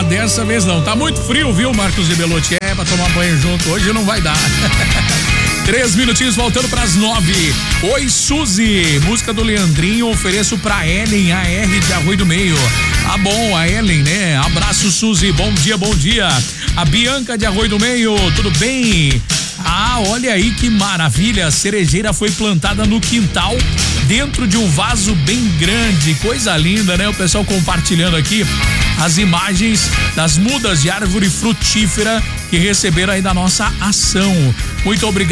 dessa vez não. Tá muito frio, viu, Marcos de Belotti? É, pra tomar banho junto hoje não vai dar. 3 minutinhos voltando pras 9. Oi, Suzy. Música do Leandrinho, ofereço pra Ellen, a R de Arroio do Meio. Tá bom, a Ellen, né? Abraço, Suzy. Bom dia, bom dia. A Bianca de Arroio do Meio, tudo bem? Ah, olha aí que maravilha. A cerejeira foi plantada no quintal, dentro de um vaso bem grande. Coisa linda, né? O pessoal compartilhando aqui as imagens das mudas de árvore frutífera que receberam aí da nossa ação. Muito obrigado.